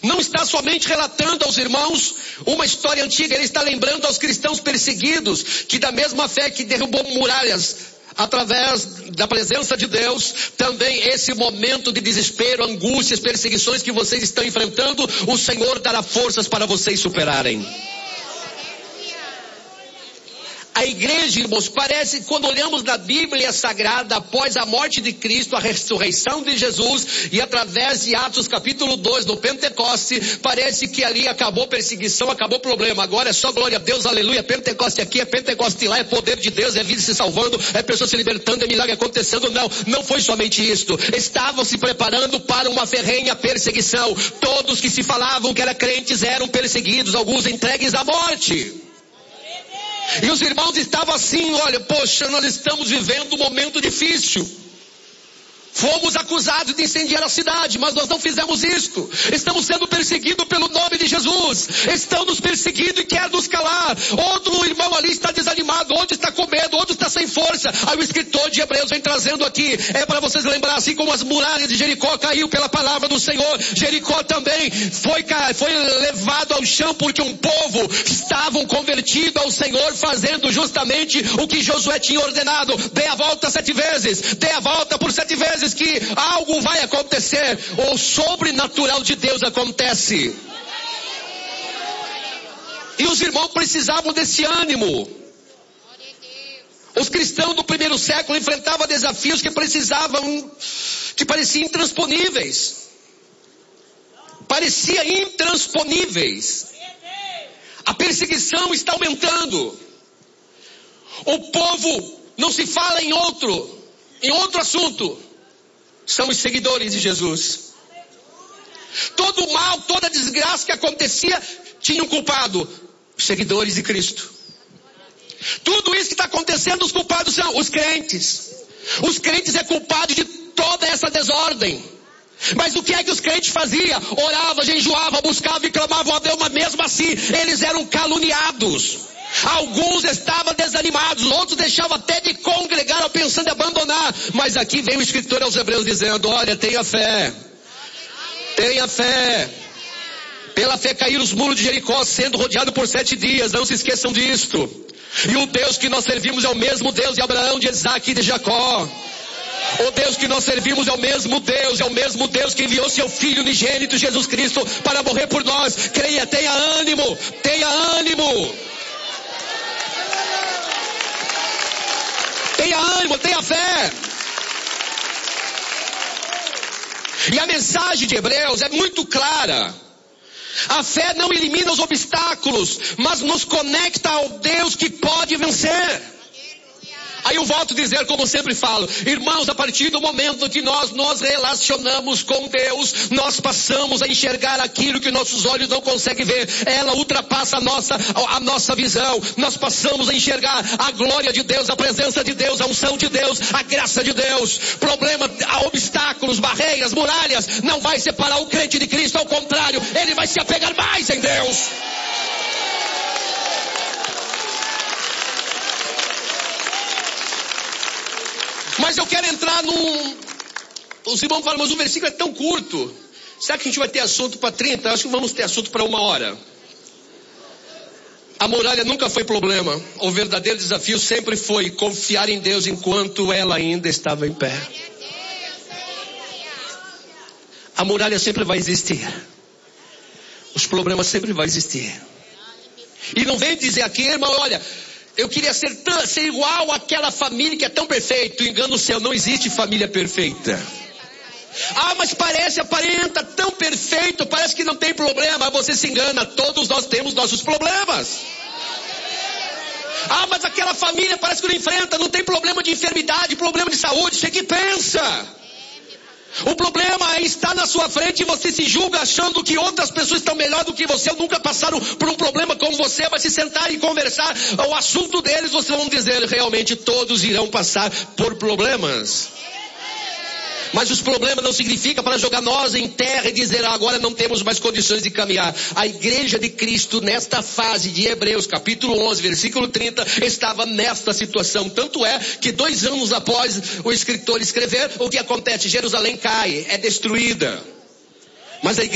não está somente relatando aos irmãos uma história antiga, ele está lembrando aos cristãos perseguidos, que da mesma fé que derrubou muralhas através da presença de Deus, também esse momento de desespero, angústias, perseguições que vocês estão enfrentando, o Senhor dará forças para vocês superarem. A igreja, irmãos, parece, quando olhamos na Bíblia Sagrada, após a morte de Cristo, a ressurreição de Jesus, e através de Atos capítulo 2, no Pentecoste, parece que ali acabou perseguição, acabou problema. Agora é só glória a Deus, aleluia. Pentecoste aqui, é Pentecoste lá, é poder de Deus, é vida se salvando, é pessoa se libertando, é milagre acontecendo. Não, não foi somente isto. Estavam se preparando para uma ferrenha perseguição. Todos que se falavam que eram crentes eram perseguidos, alguns entregues à morte. E os irmãos estavam assim, olha, poxa, nós estamos vivendo um momento difícil. Fomos acusados de incendiar a cidade, mas nós não fizemos isto. Estamos sendo perseguidos pelo nome de Jesus. Estão nos perseguindo e quer nos calar. Outro irmão ali está desanimado, outro está com medo, outro está sem força. Aí o escritor de Hebreus vem trazendo aqui, é para vocês lembrar, assim como as muralhas de Jericó caiu pela palavra do Senhor, Jericó também foi levado ao chão, porque um povo estavam convertido ao Senhor, fazendo justamente o que Josué tinha ordenado. Dê a volta 7 vezes, dê a volta por 7 vezes, que algo vai acontecer. O sobrenatural de Deus acontece. E os irmãos precisavam desse ânimo. Os cristãos do primeiro século enfrentavam desafios que pareciam intransponíveis. Parecia intransponíveis. A perseguição está aumentando. O povo não se fala em outro assunto. São os seguidores de Jesus. Todo o mal, toda a desgraça que acontecia, tinha um culpado: os seguidores de Cristo. Tudo isso que está acontecendo, os culpados são os crentes. Os crentes é culpado de toda essa desordem. Mas o que é que os crentes faziam? Orava, jejuava, buscava e clamavam a Deus, mas mesmo assim, eles eram caluniados. Alguns estavam desanimados, outros deixavam até de congregar, pensando em abandonar. Mas aqui vem o escritor aos Hebreus dizendo: olha, tenha fé. Tenha fé. Pela fé caíram os muros de Jericó, sendo rodeado por 7 dias. Não se esqueçam disto. E o Deus que nós servimos é o mesmo Deus de Abraão, de Isaac e de Jacó. O Deus que nós servimos é o mesmo Deus que enviou seu Filho unigênito, Jesus Cristo, para morrer por nós. Creia, tenha ânimo, tenha ânimo. Tenha ânimo, tenha fé. E a mensagem de Hebreus é muito clara. A fé não elimina os obstáculos, mas nos conecta ao Deus que pode vencer. Aí eu volto a dizer, como sempre falo, irmãos, a partir do momento que nós nos relacionamos com Deus, nós passamos a enxergar aquilo que nossos olhos não conseguem ver. Ela ultrapassa a nossa visão. Nós passamos a enxergar a glória de Deus, a presença de Deus, a unção de Deus, a graça de Deus. Problema, obstáculos, barreiras, muralhas, não vai separar o crente de Cristo. Ao contrário, ele vai se apegar mais em Deus. Mas eu quero entrar Os irmãos falam, mas o versículo é tão curto. Será que a gente vai ter assunto para 30? Acho que vamos ter assunto para 1 hora. A muralha nunca foi problema. O verdadeiro desafio sempre foi confiar em Deus enquanto ela ainda estava em pé. A muralha sempre vai existir. Os problemas sempre vão existir. E não vem dizer aqui, irmão, olha, eu queria ser igual àquela família que é tão perfeita. Engano o céu, não existe família perfeita. Ah, mas aparenta tão perfeito, parece que não tem problema. Você se engana, todos nós temos nossos problemas. Ah, mas aquela família parece que não enfrenta, não tem problema de enfermidade, problema de saúde. Você que pensa. O problema está na sua frente e você se julga achando que outras pessoas estão melhor do que você, ou nunca passaram por um problema como você. Vai se sentar e conversar o assunto deles, vocês vão dizer, realmente todos irão passar por problemas. Mas os problemas não significam para jogar nós em terra e dizer, agora não temos mais condições de caminhar. A igreja de Cristo, nesta fase de Hebreus, capítulo 11, versículo 30, estava nesta situação. Tanto é que 2 anos após o escritor escrever, o que acontece? Jerusalém cai, é destruída. Mas a igreja